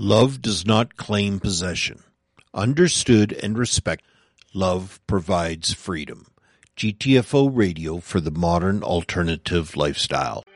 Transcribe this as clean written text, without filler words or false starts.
Love does not claim possession. Understood and respected, love provides freedom. GTFO Radio for the modern alternative lifestyle.